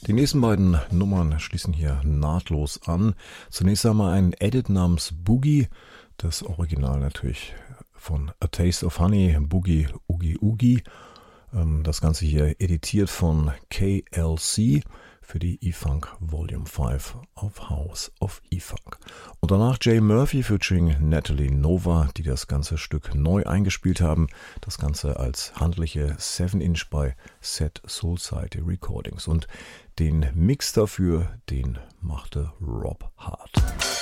Die nächsten beiden Nummern schließen hier nahtlos an. Zunächst einmal ein Edit namens Boogie, das Original natürlich von A Taste of Honey, Boogie Oogie Oogie. Das Ganze hier editiert von KLC für die E-Funk Volume 5 auf House of E-Funk. Und danach Jay Murphy featuring Natalie Nova, die das ganze Stück neu eingespielt haben. Das Ganze als handliche 7-Inch bei Set Soulside Recordings. Und den Mix dafür, den machte Rob Hart.